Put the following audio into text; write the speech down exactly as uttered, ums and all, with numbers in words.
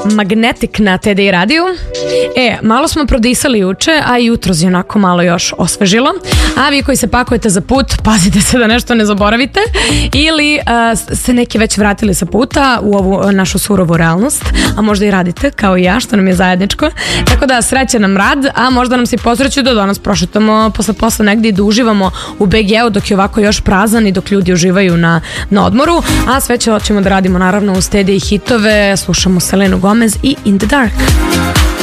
Magnetic na T D I radiju. E, malo smo prodisali juče, a jutros je onako malo još osvežilo. A vi koji se pakujete za put, pazite se da nešto ne zaboravite. Ili a, ste neki već vratili sa puta u ovu našu surovu realnost, a možda i radite kao i ja, što nam je zajedničko. Tako da sreće nam rad, a možda nam se posreću da do nas prošetamo posle posla negdje i da uživamo u B G-u dok je ovako još prazan i dok ljudi uživaju na, na odmoru. A sve ćemo da radimo naravno uz T D I hitove, slušamo Selenu Gomez i In the Dark.